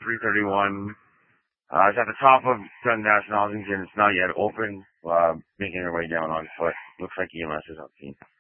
331. It's at the top of Dundas and Ossington. It's not yet open. Making our way down on foot. Looks like EMS is on scene.